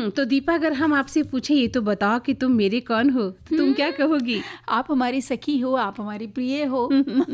तो दीपा, अगर हम आपसे पूछें ये तो बताओ कि तुम मेरे कौन हो, तो तुम क्या कहोगी? आप हमारी सखी हो, आप हमारी प्रिय हो।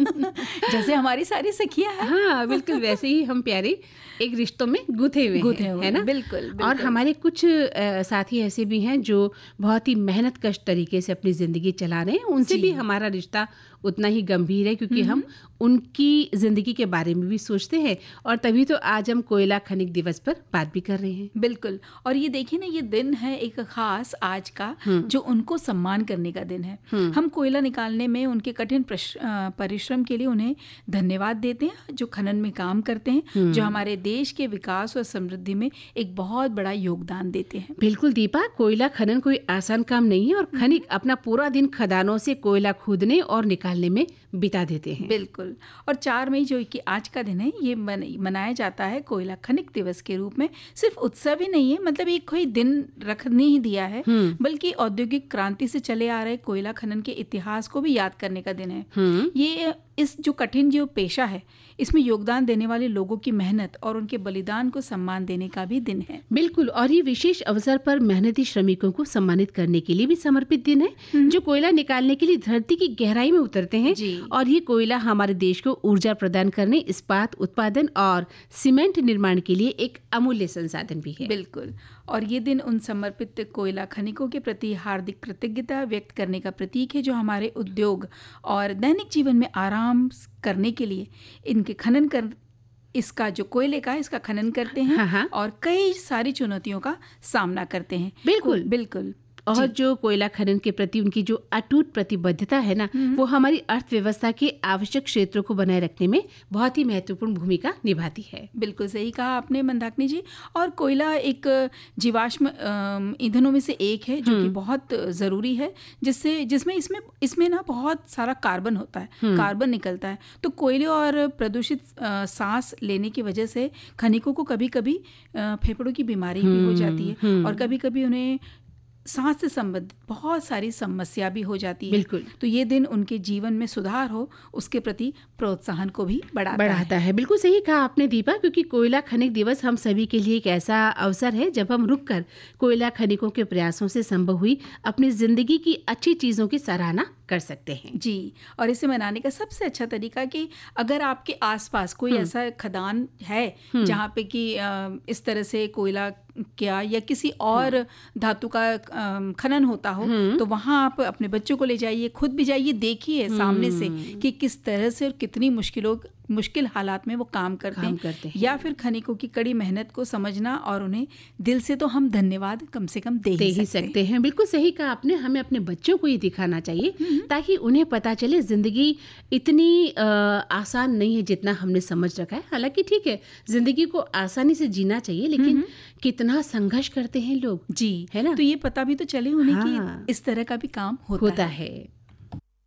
जैसे हमारी सारी सखियां हैं। हाँ, बिल्कुल वैसे ही हम प्यारे एक रिश्तों में गुथे हुए हैं, है ना? बिल्कुल। और हमारे कुछ साथी ऐसे भी हैं जो बहुत ही मेहनत कश तरीके से अपनी जिंदगी चला रहे हैं। उनसे भी हमारा रिश्ता उतना ही गंभीर है, क्योंकि हम उनकी जिंदगी के बारे में भी सोचते हैं। और तभी तो आज हम कोयला खनिक दिवस पर बात भी कर रहे हैं। बिल्कुल। और ये देखिए ना, ये दिन है एक खास आज का, जो उनको सम्मान करने का दिन है। हम कोयला निकालने में उनके कठिन परिश्रम के लिए उन्हें धन्यवाद देते हैं, जो खनन में काम करते हैं, जो हमारे देश के विकास और समृद्धि में एक बहुत बड़ा योगदान देते हैं। बिल्कुल दीपा, कोयला खनन कोई आसान काम नहीं है, और खनिक अपना पूरा दिन खदानों से कोयला खोदने और निकालने में बिता देते हैं। बिल्कुल। और 4 मई जो कि आज का दिन है, ये मनाया जाता है कोयला खनिक दिवस के रूप में। सिर्फ उत्सव ही नहीं है, मतलब एक कोई दिन रख नहीं दिया है, बल्कि औद्योगिक क्रांति से चले आ रहे कोयला खनन के इतिहास को भी याद करने का दिन है। ये इस जो कठिन जो पेशा है, इसमें योगदान देने वाले लोगों की मेहनत और उनके बलिदान को सम्मान देने का भी दिन है। बिल्कुल। और ये विशेष अवसर पर मेहनती श्रमिकों को सम्मानित करने के लिए भी समर्पित दिन है, जो कोयला निकालने के लिए धरती की गहराई में उतरते हैं। और ये कोयला हमारे देश को ऊर्जा प्रदान करने, इस्पात उत्पादन और सीमेंट निर्माण के लिए एक अमूल्य संसाधन भी है। बिल्कुल। और ये दिन उन समर्पित कोयला खनिकों के प्रति हार्दिक कृतज्ञता व्यक्त करने का प्रतीक है, जो हमारे उद्योग और दैनिक जीवन में आराम करने के लिए इनके खनन कर इसका जो कोयले का इसका खनन करते हैं। और कई सारी चुनौतियों का सामना करते हैं। बिल्कुल। और जो कोयला खनन के प्रति उनकी जो अटूट प्रतिबद्धता है ना, वो हमारी अर्थव्यवस्था के आवश्यक क्षेत्रों को बनाए रखने में बहुत ही महत्वपूर्ण भूमिका निभाती है। बिल्कुल सही कहा आपने मंदाकिनी जी। और कोयला एक जीवाश्म ईंधनों में से एक है, जो कि बहुत ज़रूरी है, जिसमें इसमें ना बहुत सारा कार्बन होता है, कार्बन निकलता है। तो कोयले और प्रदूषित सांस लेने की वजह से खनिकों को कभी कभी फेफड़ों की बीमारी भी हो जाती है, और कभी कभी उन्हें सांस से संबंधित बहुत सारी समस्या भी हो जाती है। बिल्कुल। तो ये दिन उनके जीवन में सुधार हो, उसके प्रति प्रोत्साहन को भी बढ़ाता है। बिल्कुल सही कहा आपने दीपा, क्योंकि कोयला खनिक दिवस हम सभी के लिए एक ऐसा अवसर है जब हम रुककर कोयला खनिकों के प्रयासों से संभव हुई अपनी जिंदगी की अच्छी चीजों की सराहना कर सकते हैं। जी। और इसे मनाने का सबसे अच्छा तरीका कि अगर आपके आसपास कोई ऐसा खदान है जहाँ पे कि इस तरह से कोयला या किसी और धातु का खनन होता हो, तो वहाँ आप अपने बच्चों को ले जाइए, खुद भी जाइए, देखिए सामने से कि किस तरह से और कितनी मुश्किल हालात में वो काम करते हैं। या फिर खनिकों की कड़ी मेहनत को समझना, और उन्हें दिल से तो हम धन्यवाद कम से कम दे ही सकते हैं। बिल्कुल सही कहा आपने। हमें अपने बच्चों को ये दिखाना चाहिए, ताकि उन्हें पता चले जिंदगी इतनी आसान नहीं है जितना हमने समझ रखा है। हालांकि ठीक है, जिंदगी को आसानी से जीना चाहिए, लेकिन कितना संघर्ष करते हैं लोग, जी, है ना? तो ये पता भी तो चले उन्हें कि इस तरह का भी काम होता है।